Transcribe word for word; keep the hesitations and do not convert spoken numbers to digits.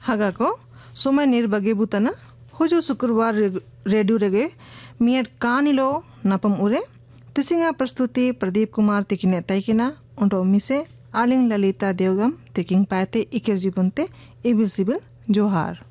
ಹಾಗಾಗೋ ಸುಮ್ಮನೆ ನೀರು ಬಗೆ ಬೂತನ ಹುಜು ಶುಕ್ರವಾರ ರೇಡಿಯೋ ರೆಗೆ ಮಿಯಟ್ ಕಾನಿಲೋ ನಪಂ ಉರೆ ತಿಸಿಂಗ ಪ್ರಸ್ತುತಿ ಪ್ರದೀಪ್ ಕುಮಾರ್ ತಿಕಿನೆ ತೈಕಿನ ಉಂಟೋ ಮಿಸೆ ಆಲಿಂಗ್ ಲಲಿತಾ ದೇವಗಂ ತಿಕಿಂಗ್ ಪಾಯತೆ ಇಕೆರ್ ಜೀವಂತೆ ಇಬಿಲ್ ಸಿಬಿಲ್ ಜೋಹಾರ್